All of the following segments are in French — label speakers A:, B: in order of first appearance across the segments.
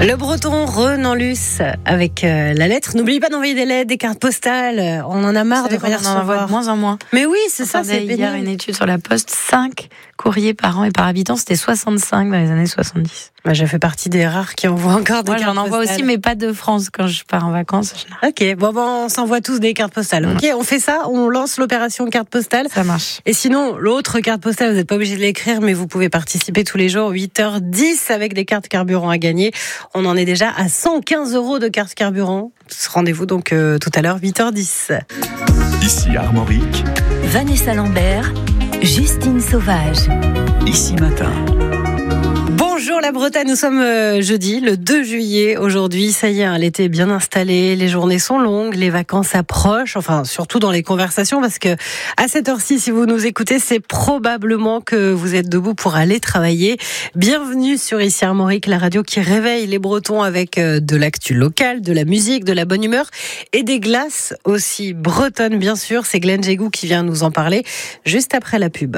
A: Le breton Renan Luce avec la lettre. N'oubliez pas d'envoyer des lettres, des cartes postales. On en a marre de rien recevoir.
B: On en envoie de moins en moins.
A: Mais oui, c'est ça, c'est pénible.
B: Hier, une étude sur la Poste, 5 courriers par an et par habitant, c'était 65 dans les années 70.
A: J'ai fait partie des rares qui envoient encore des cartes postales.
B: Moi, j'en envoie aussi, mais pas de France quand je pars en vacances.
A: Ok, bon, on s'envoie tous des cartes postales. Ok, on fait ça, on lance l'opération carte postale.
B: Ça marche.
A: Et sinon, l'autre carte postale, vous n'êtes pas obligé de l'écrire, mais vous pouvez participer tous les jours, 8h10 avec des cartes carburant à gagner. On en est déjà à 115 € de cartes carburant. Rendez-vous donc tout à l'heure, 8h10.
C: Ici Armorique.
D: Vanessa Lambert, Justine Sauvage.
C: Ici Matin.
A: Bonjour la Bretagne, nous sommes jeudi, le 2 juillet aujourd'hui. Ça y est, l'été est bien installé, les journées sont longues, les vacances approchent, enfin surtout dans les conversations parce que à cette heure-ci, si vous nous écoutez, c'est probablement que vous êtes debout pour aller travailler. Bienvenue sur Ici Armorique, la radio qui réveille les Bretons avec de l'actu locale, de la musique, de la bonne humeur et des glaces aussi bretonnes bien sûr. C'est Glenn Jégou qui vient nous en parler juste après la pub.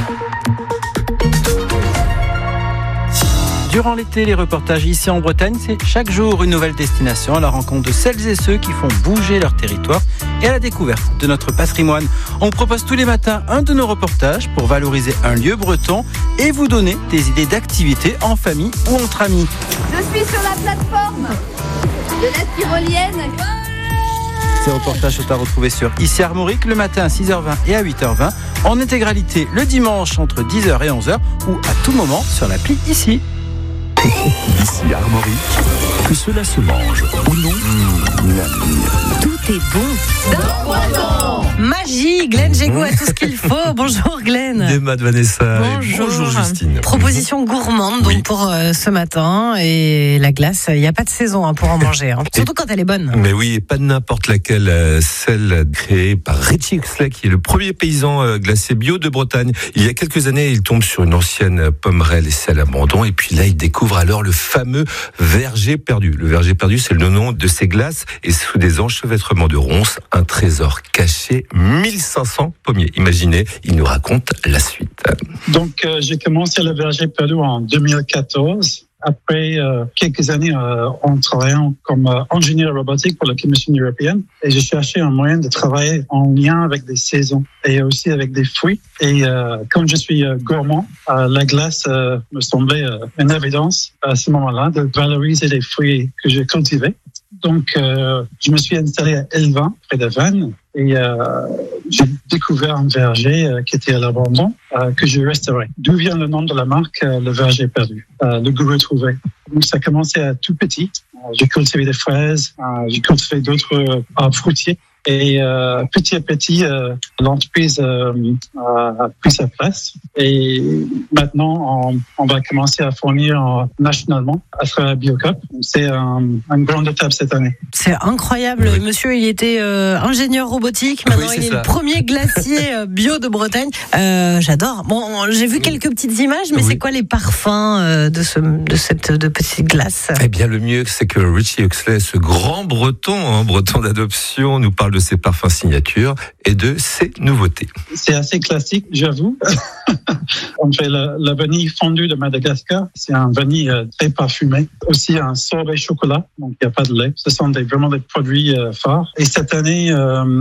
E: Durant l'été, les reportages ici en Bretagne, c'est chaque jour une nouvelle destination à la rencontre de celles et ceux qui font bouger leur territoire et à la découverte de notre patrimoine. On propose tous les matins un de nos reportages pour valoriser un lieu breton et vous donner des idées d'activités en famille ou entre amis.
F: Je suis sur la plateforme de la tyrolienne.
E: Ces reportages sont à retrouver sur Ici Armorique le matin à 6h20 et à 8h20, en intégralité le dimanche entre 10h et 11h ou à tout moment sur l'appli Ici.
C: Ici Armorique, que cela se mange ou non,
D: Tout est bon dans Breton.
A: Magie, Glenn Jégou a tout ce qu'il faut. Bonjour Glenn.
G: Des maths Vanessa.
A: Bonjour.
G: Bonjour Justine.
A: Proposition gourmande donc pour ce matin et la glace, il n'y a pas de saison pour en manger, surtout quand elle est bonne.
G: Mais oui, et pas de n'importe laquelle, celle créée par Richie Huxley, qui est le premier paysan glacé bio de Bretagne. Il y a quelques années, il tombe sur une ancienne pommeraie laissée à l'abandon et puis là, il découvre alors le fameux verger perdu. Le verger perdu, c'est le nom de ces glaces et sous des enchevêtrements de ronces, un trésor caché, 1500 pommiers. Imaginez, il nous raconte la suite.
H: Donc, j'ai commencé le verger perdu en 2014. Après quelques années en travaillant comme ingénieur robotique pour la Commission européenne, et j'ai cherché un moyen de travailler en lien avec des saisons et aussi avec des fruits. Et comme je suis gourmand, la glace me semblait une évidence à ce moment-là de valoriser les fruits que j'ai cultivés. Donc, je me suis installé à Elvin, près de Vannes, et j'ai découvert un verger qui était à l'abandon, que j'ai restauré. D'où vient le nom de la marque, le verger perdu, le goût retrouvé. Donc, ça a commencé à tout petit. J'ai cultivé des fraises, j'ai cultivé d'autres arbres fruitiers. Et petit à petit, l'entreprise a pris sa place. Et maintenant, on va commencer à fournir nationalement à travers Biocup. C'est une grande étape cette année.
A: C'est incroyable. Oui. Monsieur, il était ingénieur robotique. Maintenant, il est le premier glacier bio de Bretagne. J'adore. Bon, j'ai vu quelques petites images, mais c'est quoi les parfums de cette petite glace?
G: Eh bien, le mieux, c'est que Richie Huxley, ce grand breton, breton d'adoption, nous parle de ses parfums signatures et de ses nouveautés.
H: C'est assez classique, j'avoue. On fait la vanille fondue de Madagascar. C'est un vanille très parfumé. Aussi un sorbet chocolat, donc il n'y a pas de lait. Ce sont vraiment des produits phares. Et cette année,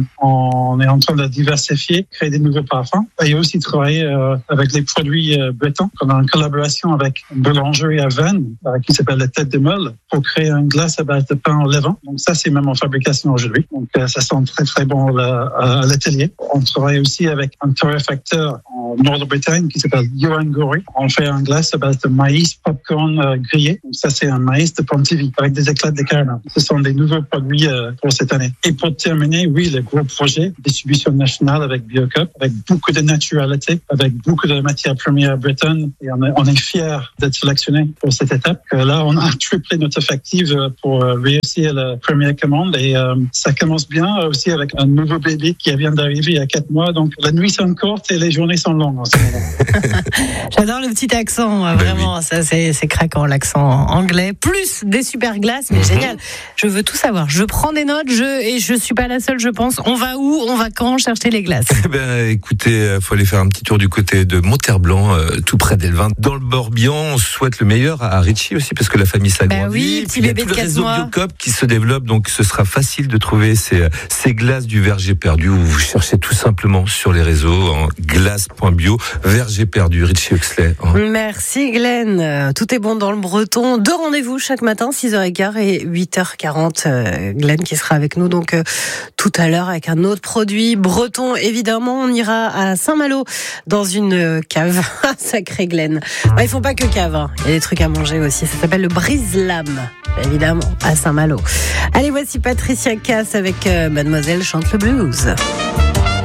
H: on est en train de diversifier, créer des nouveaux parfums et aussi travailler avec les produits bretons. On a une collaboration avec une boulangerie à Vannes qui s'appelle la Tête de Meule pour créer une glace à base de pain au levain. Donc ça, c'est même en fabrication aujourd'hui. Donc ça sent très très bon à l'atelier. On travaille aussi avec un torréfacteur en Nord-Bretagne qui s'appelle Johan Gory. On fait un glace à base de maïs popcorn grillé. Donc ça, c'est un maïs de Pontivy avec des éclats de caramel. Ce sont des nouveaux produits pour cette année. Et pour terminer, oui, le gros projet, distribution nationale avec Biocup, avec beaucoup de naturalité, avec beaucoup de matières premières bretonnes. Et on est fiers d'être sélectionnés pour cette étape. Là, on a triplé notre effectif pour réussir la première commande et ça commence bien aussi avec un nouveau bébé qui vient d'arriver il y a 4 mois. Donc, la nuit sont courte et les journées sont longue en ce moment.
A: J'adore le petit accent, vraiment, ça c'est craquant, l'accent anglais. Plus des super glaces, mais génial. Je veux tout savoir. Je prends des notes, et je suis pas la seule, je pense. On va où, on va quand chercher les glaces?
G: Écoutez, faut aller faire un petit tour du côté de Monterblanc, tout près d'Elvin. Dans le Morbihan, on souhaite le meilleur à Richie aussi, parce que la famille s'agrandit.
A: Oui, petit bébé de 4 mois. Il y a tout le réseau Biocop qui se développe, donc ce sera facile de trouver ces glaces du Verger Perdu, où vous cherchez tout simplement sur les réseaux en glace.bio, Verger Perdu, Richie Huxley. Merci Glenn. Tout est bon dans le breton. 2 rendez-vous chaque matin, 6h15 et 8h40. Glenn qui sera avec nous donc tout à l'heure avec un autre produit breton. Évidemment, on ira à Saint-Malo dans une cave. Sacré Glenn. Ils font pas que cave, hein. Il y a des trucs à manger aussi. Ça s'appelle le Brise-Lame, évidemment, à Saint-Malo. Allez, voici Patricia Cass avec Mademoiselle chante le blues.